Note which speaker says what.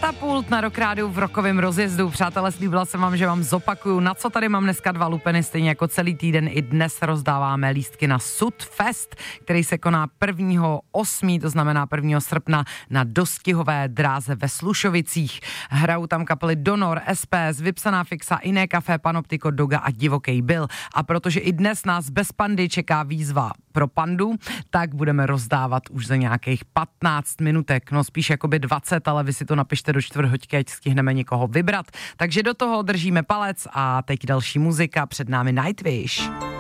Speaker 1: Katapult na Rock Rádiu v rokovém rozjezdu. Přátelé, slíbila jsem vám, že vám zopakuju, na co tady mám dneska 2 lupeny, stejně jako celý týden i dnes rozdáváme lístky na Sudfest, který se koná 1.8., to znamená 1. srpna na dostihové dráze ve Slušovicích. Hrajou tam kapely Donor, SPS, Vypsaná fixa, Iné kafe, Panoptiko, Doga a Divokej Bill. A protože i dnes nás bez pandy čeká výzva pro pandu, tak budeme rozdávat už za nějakých 15 minutek, no spíš jakoby 20, ale vy si to napište do 4 hodiny, ať stihneme někoho vybrat. Takže do toho držíme palec a teď další muzika, před námi Nightwish.